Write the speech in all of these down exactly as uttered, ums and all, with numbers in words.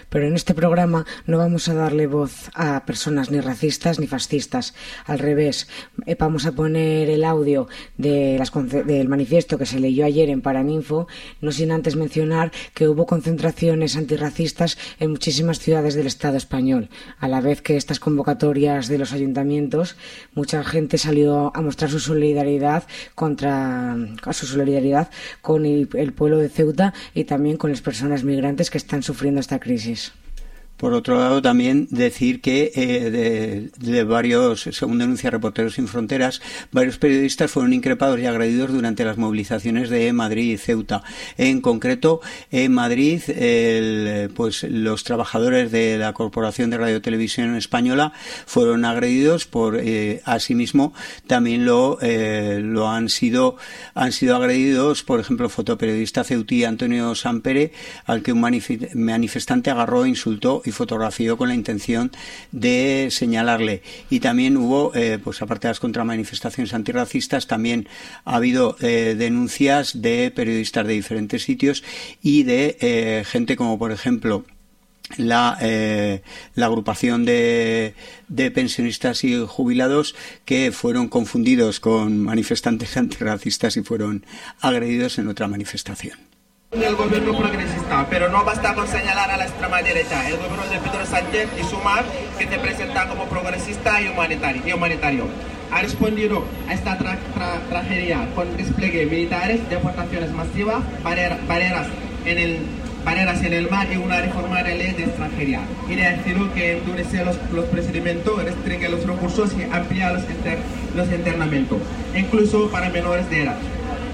pero en este programa no vamos a darle voz a personas ni racistas ni fascistas. Al revés, eh, vamos a poner el audio de las, del manifiesto que se leyó ayer en Paraninfo, no sin antes mencionar que hubo concentraciones antirracistas en muchísimas ciudades del Estado español. A la vez que estas convocatorias de los ayuntamientos, mucha gente salió a mostrar su solidaridad contra a su solidaridad con el, el pueblo de Ceuta y también con las personas migrantes que están sufriendo esta crisis. Por otro lado, también decir que eh, de, de varios, según denuncia Reporteros Sin Fronteras, varios periodistas fueron increpados y agredidos durante las movilizaciones de Madrid y Ceuta. En concreto, en Madrid, el, pues los trabajadores de la Corporación de Radio Televisión Española fueron agredidos por, eh, asimismo, también lo, eh, lo han sido, han sido agredidos, por ejemplo, el fotoperiodista ceutí Antonio Sampere, al que un manif- manifestante agarró e insultó y fotografió con la intención de señalarle. Y también hubo, eh, pues aparte de las contramanifestaciones antirracistas, también ha habido eh, denuncias de periodistas de diferentes sitios y de eh, gente como, por ejemplo, la eh, la agrupación de, de pensionistas y jubilados, que fueron confundidos con manifestantes antirracistas y fueron agredidos en otra manifestación. El gobierno progresista, pero no basta con señalar a la extrema derecha. El gobierno de Pedro Sánchez y Sumar, que se presenta como progresista y humanitario, y humanitario ha respondido a esta tra- tra- tragedia con despliegue militares, deportaciones masivas, barrer- barreras en el barreras en el mar y una reforma de ley de extranjería. Y de decirlo que endurece los, los procedimientos, restringe los recursos y amplía los, inter- los internamientos, incluso para menores de edad.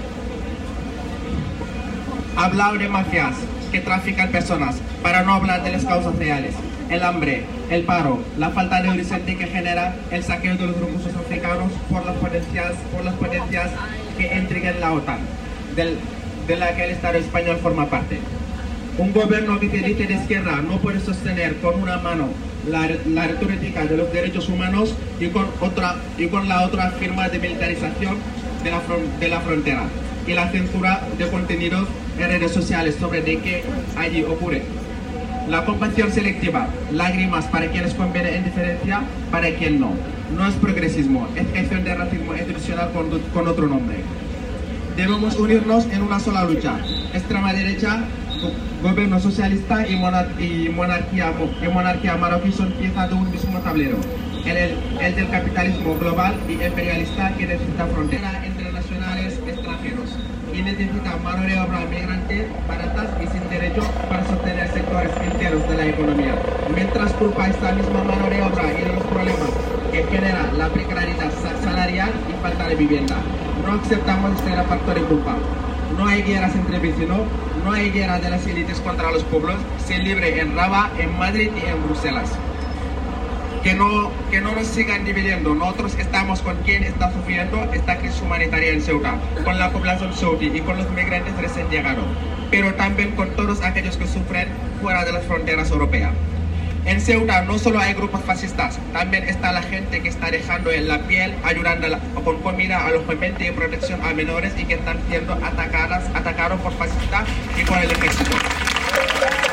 Ha hablado de mafias que trafican personas, para no hablar de las causas reales: el hambre, el paro, la falta de horizonte que genera el saqueo de los recursos africanos por las potencias, por las potencias que intrigan la OTAN, del, de la que el Estado español forma parte. Un gobierno que se dice de izquierda no puede sostener con una mano la, la retórica de los derechos humanos y con, otra, y con la otra firma de militarización de la, de la frontera y la censura de contenidos en redes sociales sobre de qué allí ocurre. La compasión selectiva, lágrimas para quienes conviene, indiferencia para quien no. No es progresismo, es gestión de racismo institucional con, con otro nombre. Debemos unirnos en una sola lucha: extrema derecha, gobierno socialista y, monar y, monarquía, y monarquía marroquí son piezas de un mismo tablero. El, el, el del capitalismo global y imperialista, que necesita fronteras entre nacionales extranjeros y necesita mano de obra migrante baratas y sin derecho para sostener sectores enteros de la economía. Mientras culpa esta misma mano de obra y de los problemas que genera la precariedad salarial y falta de vivienda. No aceptamos este reparto de culpa. No hay guerras entre vecinos, no hay guerra de las élites contra los pueblos, se libre en Rabat, en Madrid y en Bruselas. Que no, que no nos sigan dividiendo. Nosotros estamos con quien está sufriendo esta crisis humanitaria en Ceuta, con la población saudí y con los migrantes recién llegados, pero también con todos aquellos que sufren fuera de las fronteras europeas. En Ceuta no solo hay grupos fascistas, también está la gente que está dejando en la piel, ayudando la, con comida, alojamiento y protección a menores y que están siendo atacadas, atacados por fascistas y por el ejército.